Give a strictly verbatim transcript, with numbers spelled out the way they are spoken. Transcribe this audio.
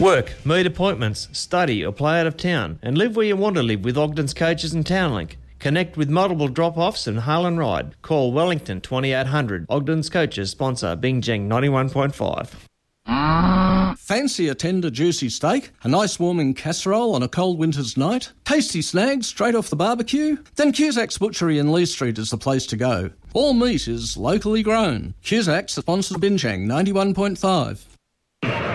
Work, meet appointments, study or play out of town and live where you want to live with Ogden's Coaches and Townlink. Connect with multiple drop-offs and haul and ride. Call Wellington twenty-eight hundred. Ogden's Coaches sponsor Bingjang ninety-one point five. Fancy a tender juicy steak, a nice warming casserole on a cold winter's night, tasty snags straight off the barbecue? Then Cusack's Butchery in Lee Street is the place to go. All meat is locally grown. Cusack's sponsors Bingjang ninety-one point five.